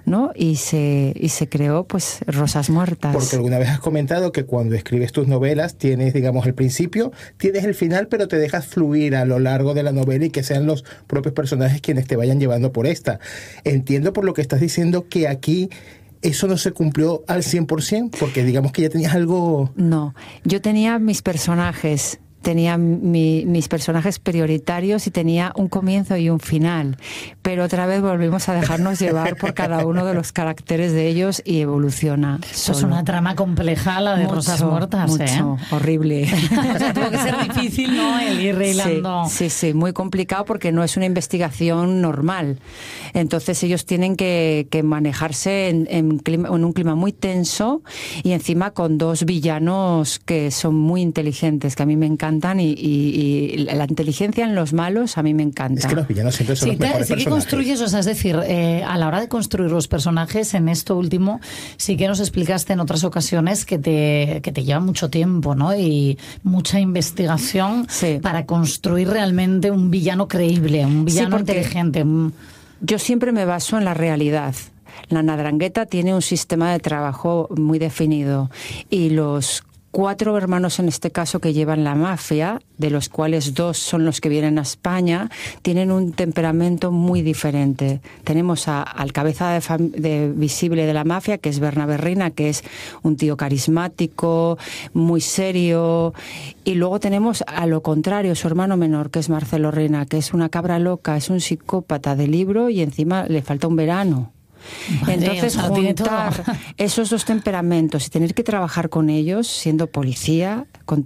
¿no? Y se creó, pues, Rosas Muertas. Porque alguna vez has comentado que cuando escribes tus novelas tienes, digamos, el principio, tienes el final, pero te dejas fluir a lo largo de la novela y que sean los propios personajes quienes te vayan llevando por esta. Entiendo por lo que estás diciendo que aquí eso no se cumplió al 100%, porque digamos que ya tenías algo... No, yo tenía mis personajes... Tenía mis personajes prioritarios y tenía un comienzo y un final. Pero otra vez volvimos a dejarnos llevar por cada uno de los caracteres de ellos y evoluciona. Eso es una trama compleja, la de mucho, Rosas Muertas. Mucho, horrible. O sea, tuvo que ser difícil, ¿no? El ir hilando. Sí, muy complicado porque no es una investigación normal. Entonces ellos tienen que manejarse en un clima muy tenso y encima con dos villanos que son muy inteligentes, que a mí me encantan. Y la inteligencia en los malos a mí me encanta. Es que los villanos siempre son los mejores personajes. Sí que construyes, o sea, es decir, a la hora de construir los personajes, en esto último, sí que nos explicaste en otras ocasiones que te lleva mucho tiempo, ¿no? Y mucha investigación para construir realmente un villano creíble, un villano inteligente. Yo siempre me baso en la realidad. La Ndrangheta tiene un sistema de trabajo muy definido y los 4 hermanos en este caso que llevan la mafia, de los cuales 2 son los que vienen a España, tienen un temperamento muy diferente. Tenemos al cabeza visible de la mafia, que es Bernabé Rina, que es un tío carismático, muy serio, y luego tenemos a lo contrario, su hermano menor, que es Marcelo Rina, que es una cabra loca, es un psicópata de libro y encima le falta un verano. Madre, entonces, o sea, juntar esos 2 temperamentos y tener que trabajar con ellos, siendo policía, con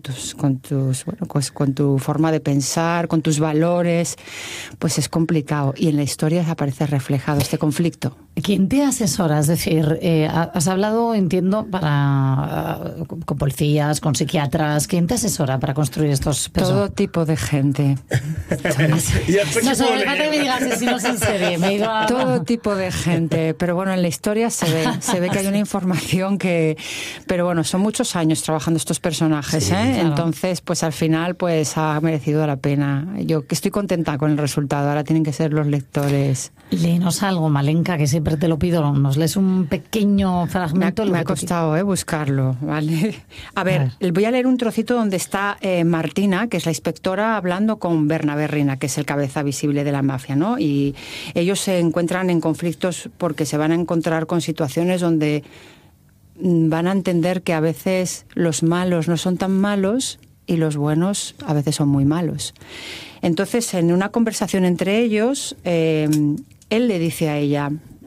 tu forma de pensar, con tus valores, pues es complicado. Y en la historia aparece reflejado este conflicto. ¿Quién te asesora? Es decir, has hablado, entiendo, con policías, con psiquiatras. ¿Quién te asesora para construir estos personajes? Todo tipo de gente. No solo falta que me digas asesinos en serie. Me he ido a... Todo tipo de gente. Pero bueno, en la historia se ve que hay una información que... Pero bueno, son muchos años trabajando estos personajes, sí, ¿eh? Claro. Entonces, pues al final, pues ha merecido la pena. Yo que estoy contenta con el resultado. Ahora tienen que ser los lectores. Léenos algo, Malenka, que siempre te lo pido. Nos lees un pequeño fragmento. Me ha costado buscarlo, ¿vale? A ver, voy a leer un trocito donde está Martina, que es la inspectora, hablando con Bernabé Rina, que es el cabeza visible de la mafia, ¿no? Y ellos se encuentran en conflictos porque se van a encontrar con situaciones donde van a entender que a veces los malos no son tan malos y los buenos a veces son muy malos. Entonces, en una conversación entre ellos, él le dice a ella: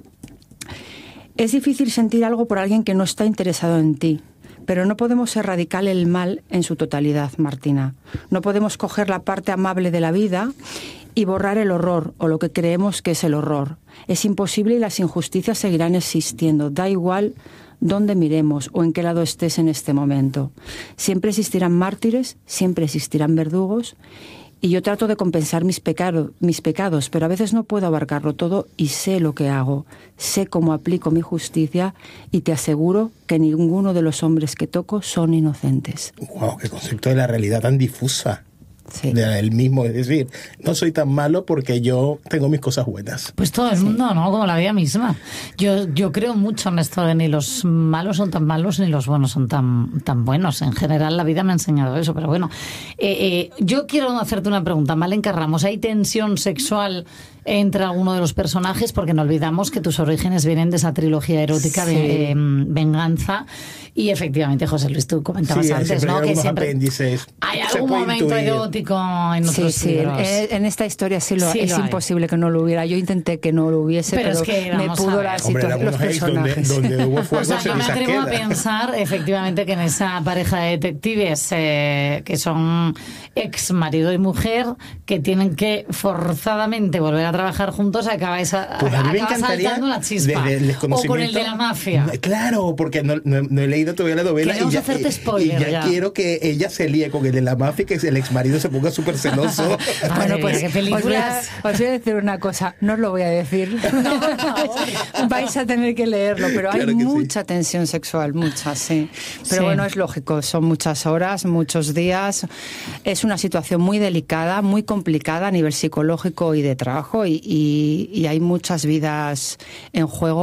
es difícil sentir algo por alguien que no está interesado en ti, pero no podemos erradicar el mal en su totalidad, Martina. No podemos coger la parte amable de la vida y borrar el horror o lo que creemos que es el horror. Es imposible y las injusticias seguirán existiendo. Da igual dónde miremos o en qué lado estés en este momento. Siempre existirán mártires, siempre existirán verdugos. Y yo trato de compensar mis pecados, pero a veces no puedo abarcarlo todo y sé lo que hago, sé cómo aplico mi justicia y te aseguro que ninguno de los hombres que toco son inocentes. ¡Wow! ¡Qué concepto de la realidad tan difusa! Sí. De él mismo, es decir, no soy tan malo porque yo tengo mis cosas buenas. Pues todo el mundo, ¿no? Como la vida misma. Yo creo mucho en esto de ni los malos son tan malos ni los buenos son tan buenos. En general la vida me ha enseñado eso, pero bueno. Yo quiero hacerte una pregunta, Malenka Ramos. ¿Hay tensión sexual entre alguno de los personajes? Porque no olvidamos que tus orígenes vienen de esa trilogía erótica de Venganza. Y efectivamente, José Luis, tú comentabas antes, ¿no? Que siempre apéndices, hay algún momento erótico en otros libros. En esta historia es imposible que no lo hubiera. Yo intenté que no lo hubiese, pero es que me pudo la situación, los personajes. Donde hubo fuego, o sea, yo me atrevo a pensar, efectivamente, que en esa pareja de detectives que son ex marido y mujer, que tienen que forzadamente volver a trabajar juntos, acaba saltando la chispa. O con el de la mafia. Claro, porque no he leído todavía la novela y ya quiero que ella se líe con el de la mafia y que el exmarido se ponga súper celoso. Bueno, pues os voy a decir una cosa, no os lo voy a decir. No. Vais a tener que leerlo, pero claro, hay mucha tensión sexual, mucha, sí. Pero bueno, es lógico, son muchas horas, muchos días. Es una situación muy delicada, muy complicada a nivel psicológico y de trabajo y hay muchas vidas en juego.